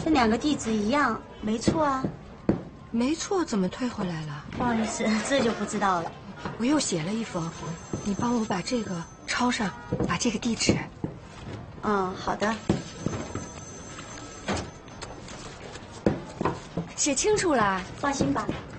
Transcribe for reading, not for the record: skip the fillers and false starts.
这2个地址一样，没错啊。 没错，怎么退回来了？ 不好意思，这就不知道了。 我又写了一封，你帮我把这个抄上，把这个地址。 嗯，好的。 写清楚了， 放心吧。